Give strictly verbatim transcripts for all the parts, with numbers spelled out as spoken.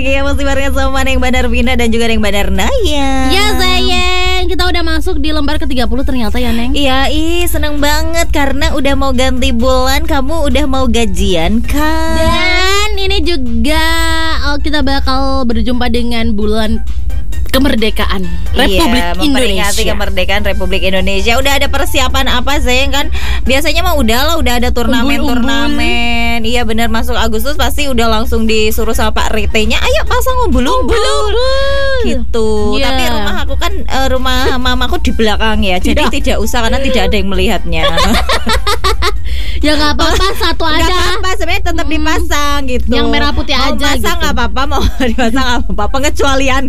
ya masih bareng sama Neng Bandar Vina dan juga Neng Bandar Naya. Ya sayang, kita udah masuk di lembar ke tiga puluh ternyata ya Neng. Iya, ih seneng banget karena udah mau ganti bulan, kamu udah mau gajian kan? Dan ini juga oh, kita bakal berjumpa dengan bulan kemerdekaan Republik iya, memperingati Indonesia. kemerdekaan Republik Indonesia. Udah ada persiapan apa sayang kan? Biasanya mah udah lah, udah ada turnamen-turnamen. Iya benar, masuk Agustus pasti udah langsung disuruh sama Pak Rite-nya, ayo pasang umbul-umbul gitu. Yeah. Tapi rumah aku kan uh, rumah mamaku di belakang ya, jadi Yeah. tidak usah karena tidak ada yang melihatnya. Ya nggak apa-apa, satu Nggak aja. apa-apa, sebenarnya tetap Hmm. dipasang gitu. Yang merah putih mau aja pasang gitu. nggak apa-apa, mau dipasang nggak apa-apa, pengecualian.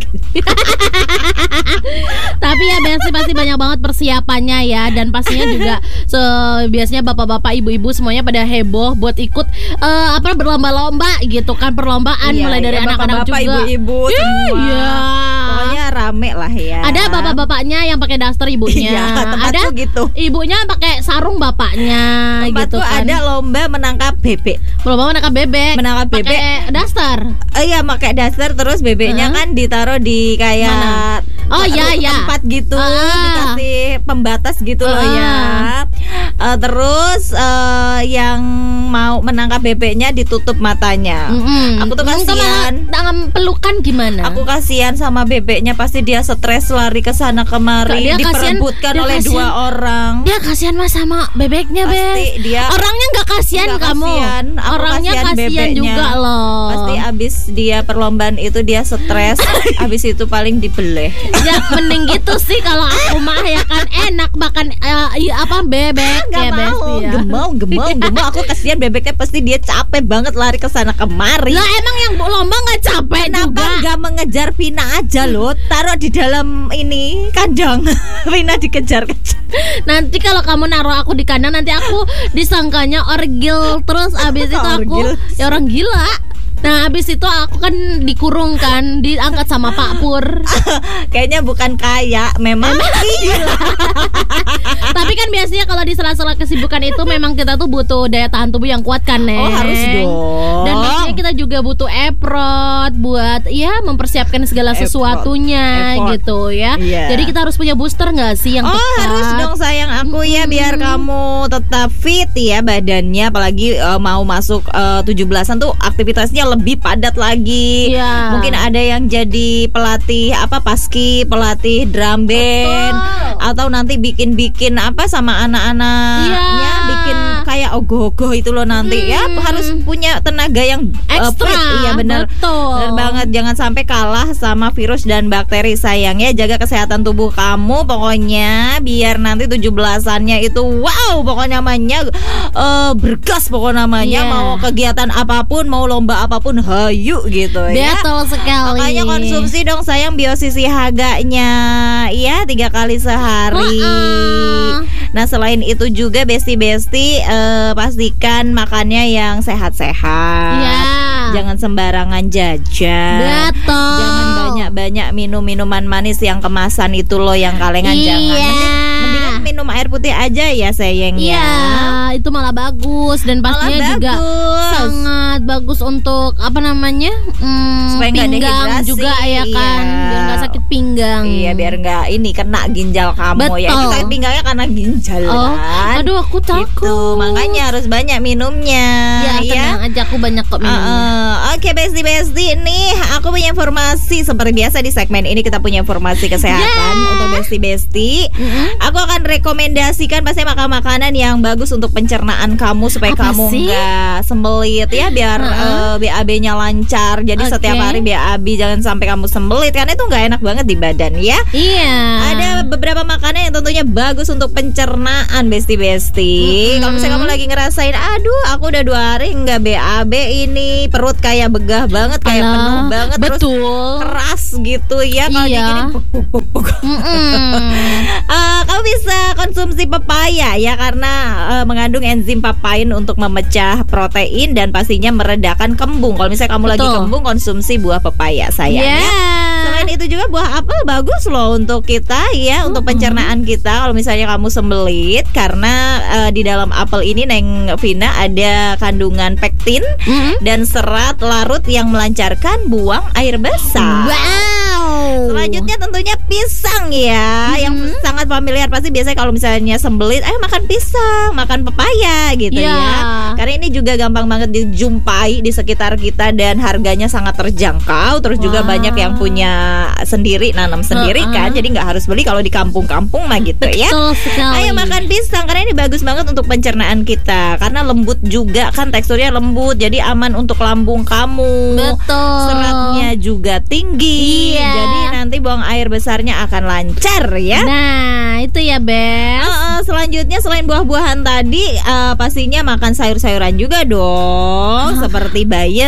Tapi ya pasti pasti banyak banget persiapannya ya. Dan pastinya juga so, biasanya bapak-bapak, ibu-ibu semuanya pada heboh buat ikut uh, apa berlomba-lomba gitu kan. Perlombaan Iya, mulai dari iya, anak-anak bapak-bapak, juga, ibu-ibu Iya, semua. iya. Pokoknya rame lah ya. Ada bapak-bapaknya yang pakai daster ibunya. Iya, tempatku Ada gitu. ibunya pakai sarung bapaknya Tempatku gitu kan. ada lomba menangkap bebek. Lomba menangkap bebek. Menangkap bebek. Pakai daster. Oh iya, pakai daster terus bebeknya Hah? kan ditaruh di kayak Mana? Oh, iya, iya. tempat gitu, Ah. dikasih pembatas gitu loh Ah. ya. Eh, terus eh, yang mau menangkap bebeknya ditutup matanya. Mm-mm. Aku tuh Kamu kasihan. tangan pelukan gimana? Aku kasihan sama bebeknya, pasti dia stres lari ke sana kemari, Dia kasihan- diperebutkan dia oleh kasihan- dua orang. Dia kasihan mas sama bebeknya, Pasti Beb. dia Orangnya nggak kasihan nggak kamu. kasihan, aku Orangnya kasihan kasihan bebeknya. juga loh. Pasti abis dia perlombaan itu dia stres, abis itu paling dibeleh. Ya mending gitu sih kalau aku mah ya kan enak makan eh, iya, apa bebek Gak ya mau, Besti ya. gemau, gemau, gemau. Aku kasihan bebeknya, pasti dia capek banget lari ke sana kemari. Lah emang yang lomba nggak capek Kenapa juga? nggak mengejar Vina aja loh? Taruh di dalam ini kandang. Vina dikejar-kejar. Nanti kalau kamu naruh aku di kandang, nanti aku disangkanya orgil terus abis itu aku Orgil. ya orang gila. Nah abis itu aku kan dikurung kan, diangkat sama Pak Pur. Kayaknya bukan kaya, memang iya. Tapi kan biasanya kalau di sela-sela kesibukan itu memang kita tuh butuh daya tahan tubuh yang kuat kan, Neng. Oh harus dong. Dan pastinya kita juga butuh effort buat ya mempersiapkan segala Effort. sesuatunya Effort. gitu ya. Iya. Jadi kita harus punya booster nggak sih yang Oh tepat? harus dong sayang aku ya, biar kamu tetap fit ya badannya. Apalagi eh, mau masuk eh, tujuh belasan tuh aktivitasnya lebih padat lagi. Iya. Mungkin ada yang jadi pelatih apa paski, pelatih drum band. Betul. Atau nanti bikin-bikin apa sama anak-anaknya, Iya. bikin kayak ogoh-ogoh itu loh nanti. Ya Hmm. harus punya tenaga yang eh, Ekstra, fit. Iya benar. betul. Benar banget, jangan sampai kalah sama virus dan bakteri sayang ya. Jaga kesehatan tubuh kamu pokoknya, biar nanti tujuh belasannya itu wow, pokoknya namanya eh, bergas pokoknya namanya. Iya. Mau kegiatan apapun, mau lomba apapun, hayu gitu ya. Betul sekali. Makanya konsumsi dong sayang biosisi haganya ya, tiga kali sehari. Uh-uh. Nah selain itu juga besti-besti eh, pastikan makannya yang sehat-sehat. Iya. Jangan sembarangan jajan. Betul. Jangan banyak-banyak minum minuman manis yang kemasan itu loh, yang kalengan Iya. jangan. Mending, mendingan minum air putih aja ya sayang Iya, ya. itu malah bagus dan Malah pastinya juga bagus. sangat bagus untuk apa namanya hmm, Supaya nggak pinggang dehidrasi, juga ya kan, iya. biar nggak sakit pinggang. Iya biar nggak ini kena ginjal kamu ya. Itu Betul. sakit pinggangnya karena ginjal Oh, kan. aduh aku takut. Gitu, makanya harus banyak minumnya. Ya, tenang aja, aku banyak kok minumnya. Uh, uh, Oke besti-besti nih, aku punya informasi. Seperti biasa di segmen ini kita punya informasi kesehatan Yeah. untuk besti-besti. Mm-mm. Aku akan rekomendasikan pasti makan makanan yang bagus untuk pencernaan kamu, supaya Apa kamu sih? nggak sembelit ya, biar Uh-uh. uh, B A B-nya lancar. Jadi Oke. setiap hari B A B, jangan sampai kamu sembelit karena itu nggak enak banget di badan ya. Iya. Ada beberapa makanan yang tentunya bagus untuk pencernaan besti-besti. Mm-mm. Kalau misalnya kamu lagi ngerasain, aduh aku udah dua hari nggak B A B ini, perut kayak begah banget, kayak Alah, penuh banget, terus betul. keras gitu ya. Kalau Iya. digini buk, buk, buk, buk. Mm-mm. Eh, kamu bisa konsumsi pepaya ya, karena eh, mengandung enzim papain untuk memecah protein dan pastinya meredakan kembung. Kalau misalnya kamu lagi Betul. kembung, konsumsi buah pepaya sayang ya. Yeah. Selain itu juga buah apel bagus loh untuk kita ya, untuk pencernaan kita. Kalau misalnya kamu sembelit, karena uh, di dalam apel ini Neng Vina ada kandungan pektin Mm-mm. dan serat larut yang melancarkan buang air besar. Wow. Selanjutnya tentunya pisang ya, yang sangat familiar pasti biasanya kalau misalnya sembelit, ayo makan pisang, makan pepaya gitu Iya. ya. Karena ini juga gampang banget dijumpai di sekitar kita dan harganya sangat terjangkau. Terus juga Wah. banyak yang punya sendiri, nanam sendiri Uh-uh. kan, jadi nggak harus beli kalau di kampung-kampung mah gitu ya. Betul sekali. Ayo makan pisang karena ini bagus banget untuk pencernaan kita, karena lembut juga kan, teksturnya lembut, jadi aman untuk lambung kamu. Betul. Seratnya juga tinggi, Iya. jadi nanti buang air besarnya akan lancar ya. Nah, itu ya, Bes. Uh, uh, selanjutnya selain buah-buahan tadi, uh, pastinya makan sayur-sayuran juga dong, seperti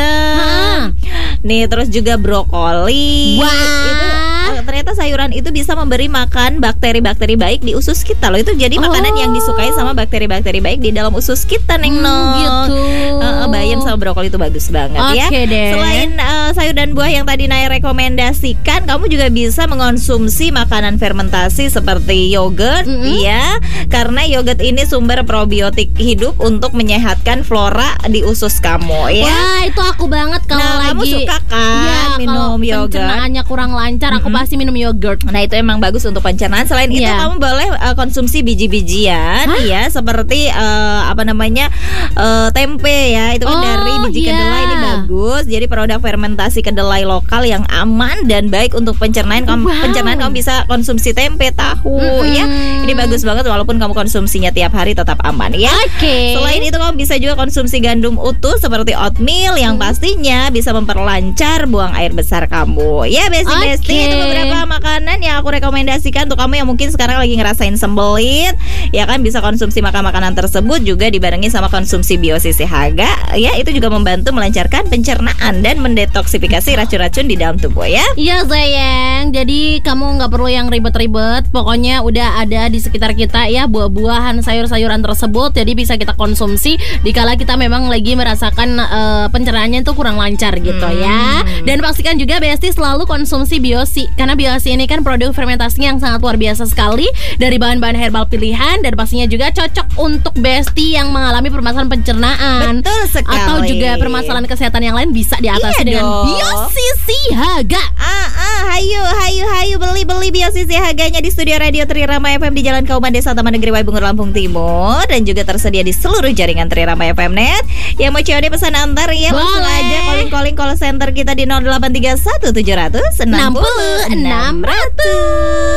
bayam. Nih, terus juga brokoli. Wah. Itu uh, ternyata sayuran itu bisa memberi makan bakteri-bakteri baik di usus kita loh. Itu jadi makanan Oh. yang disukai sama bakteri-bakteri baik di dalam usus kita, Neng Hmm, No. gitu. Uh, uh, bayam sama brokoli itu bagus banget ya. Oke deh. Selain uh, sayur dan buah yang tadi Naya rekomendasikan, kamu juga bisa mengonsumsi makanan fermentasi seperti yogurt, Mm-mm. ya, karena yogurt ini sumber probiotik hidup untuk menyehatkan flora di usus kamu ya. Wah, itu aku banget kalau Nah, lagi kamu suka kan Iya, kalau minum yogurt? pencernaannya kurang lancar, aku Mm-mm. pasti minum yogurt. Nah, itu emang bagus untuk pencernaan. Selain itu Iya. kamu boleh uh, konsumsi biji-bijian ya, seperti uh, apa namanya uh, tempe ya. Itu kan Oh, dari biji iya. kedelai, ini bagus. Jadi produk fermentasi kedelai lokal yang aman dan baik untuk pencernaan. Kamu Wow. pencernaan kamu bisa konsumsi tempe, tahu Mm-mm. ya. Ini bagus banget walaupun kamu konsumsinya tiap hari tetap aman ya. Oke. Selain itu kamu bisa juga konsumsi gandum utuh seperti oatmeal yang pastinya bisa memperlancar buang air besar kamu. Ya, besti-besti, Oke. itu beberapa makanan yang aku rekomendasikan untuk kamu yang mungkin sekarang lagi ngerasain sembelit. Ya kan, bisa konsumsi makan-makanan tersebut juga dibarengi sama konsumsi biosisi haga. Ya, itu juga membantu melancarkan pencernaan dan mendetoksifikasi racun-racun di dalam tubuh ya. Iya sayang, jadi kamu nggak perlu yang ribet-ribet. Pokoknya udah ada di sekitar kita ya buah-buahan, sayur-sayuran tersebut. Jadi bisa kita konsumsi dikala kita memang lagi merasakan eh, pencernaannya itu kurang lancar gitu Hmm. ya. Dan pastikan juga Besti selalu konsumsi Biosi, karena Biosi ini kan produk fermentasinya yang sangat luar biasa sekali dari bahan-bahan herbal pilihan, dan pastinya juga cocok untuk Besti yang mengalami permasalahan pencernaan. Betul sekali. Atau juga permasalahan kesehatan yang lain bisa diatasi Iya dengan dong. Biosi Sihaga. Ah, ah, hayu, hayu, hayu, beli-beli biosisi harganya di studio Radio Trirama F M di Jalan Kauman Desa Taman Negeri Waibungur, Lampung Timur, dan juga tersedia di seluruh jaringan Trirama F M Net. Yang mau C O D pesan antar ya, langsung Boleh. aja calling-calling call center kita di nol delapan tiga satu tujuh nol nol enam nol enam nol.